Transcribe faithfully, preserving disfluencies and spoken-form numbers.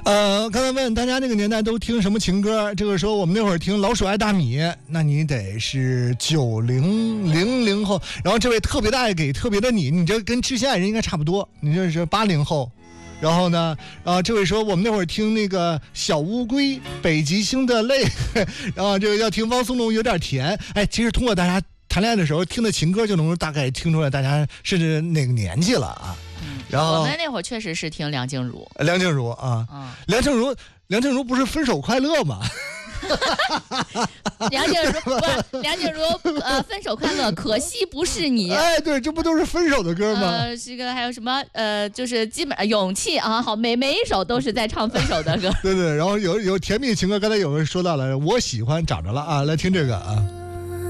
呃，刚才问大家那个年代都听什么情歌，这个时候我们那会儿听老鼠爱大米，那你得是九零零零后，然后这位特别的爱给特别的你，你这跟知心爱人应该差不多，你这是八零后。然后呢，啊，这位说我们那会儿听那个小乌龟北极星的泪，然后这个要听汪苏泷有点甜。哎，其实通过大家谈恋爱的时候听的情歌，就能大概听出来大家是哪个年纪了啊。 嗯， 然后我们那会儿确实是听梁静茹。 梁静茹啊， 嗯， 梁静茹，梁静茹不是分手快乐吗？ 梁静茹不是梁静茹，呃，分手快乐，可惜不是你。 哎，对，这不都是分手的歌吗？ 呃，这个还有什么？呃，就是基本勇气啊，好，每每一首都是在唱分手的歌。 对对，然后有有甜蜜情歌，刚才有人说到了，我喜欢找着了啊，来听这个啊。